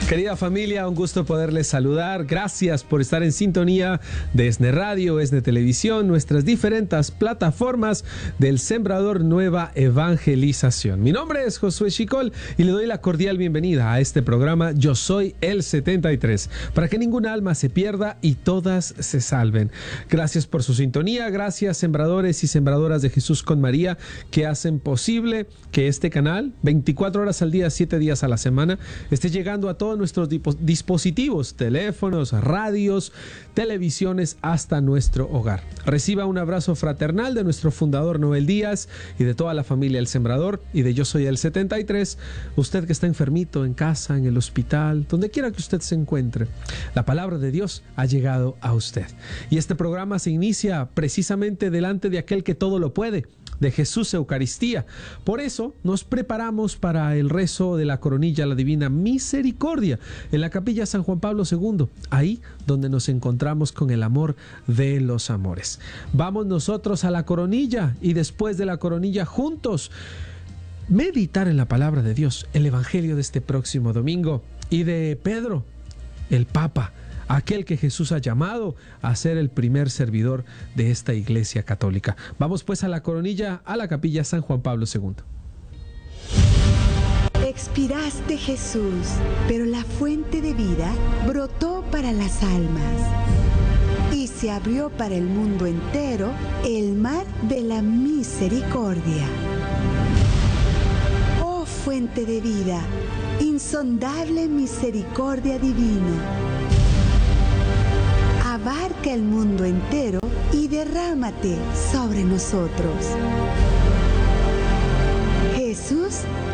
Querida familia, un gusto poderles saludar. Gracias por estar en sintonía de ESNE Radio, ESNE Televisión, nuestras diferentes plataformas del Sembrador Nueva Evangelización. Mi nombre es Josué Chicol y le doy la cordial bienvenida a este programa Yo Soy el 73, para que ninguna alma se pierda y todas se salven. Gracias por su sintonía, gracias sembradores y sembradoras de Jesús con María, que hacen posible que este canal, 24 horas al día, 7 días a la semana, esté llegando a todos nuestros dispositivos, teléfonos, radios, televisiones, hasta nuestro hogar. Reciba un abrazo fraternal de nuestro fundador Noel Díaz y de toda la familia El Sembrador y de Yo Soy el 73. Usted que está enfermito en casa, en el hospital, donde quiera que usted se encuentre, la palabra de Dios ha llegado a usted. Y este programa se inicia precisamente delante de aquel que todo lo puede, de Jesús Eucaristía. Por eso nos preparamos para el rezo de la coronilla a la Divina Misericordia en la Capilla San Juan Pablo II, ahí donde nos encontramos con el amor de los amores. Vamos nosotros a la coronilla y después de la coronilla juntos meditar en la palabra de Dios, el Evangelio de este próximo domingo y de Pedro, el Papa, aquel que Jesús ha llamado a ser el primer servidor de esta Iglesia Católica. Vamos pues a la coronilla, a la Capilla San Juan Pablo II. Expiraste, Jesús, pero la fuente de vida brotó para las almas y se abrió para el mundo entero el mar de la misericordia. Oh fuente de vida, insondable misericordia divina, abarca el mundo entero y derrámate sobre nosotros. Jesús